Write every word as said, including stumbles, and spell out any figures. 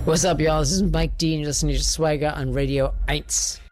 What's up, y'all? This is Mike D, and you're listening to Swagger on Radio eins.